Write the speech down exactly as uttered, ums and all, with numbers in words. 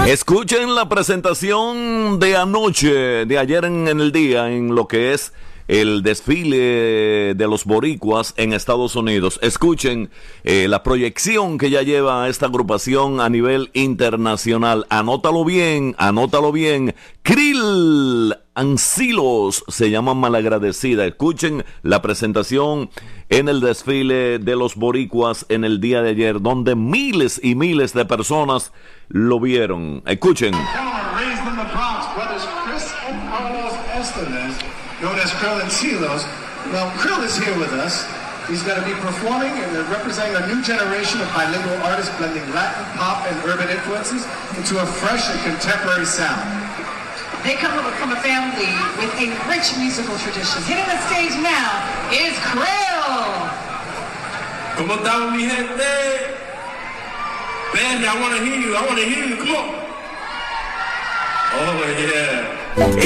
Escuchen la presentación de anoche, de ayer en, en el día, en lo que es el desfile de los boricuas en Estados Unidos. Escuchen eh, la proyección que ya lleva esta agrupación a nivel internacional. Anótalo bien, anótalo bien. Krill Ancilos se llama Malagradecida. Escuchen la presentación en el desfile de los boricuas en el día de ayer, donde miles y miles de personas lo vieron. Escuchen. Known as Krill Ancilos. Well, Krill is here with us. He's going to be performing and representing a new generation of bilingual artists blending Latin, pop, and urban influences into a fresh and contemporary sound. They come from a family with a rich musical tradition. Hitting the stage now is Krill. ¿Cómo estamos, mi gente? Band, I want to hear you. I want to hear you. Come on. Oh, yeah.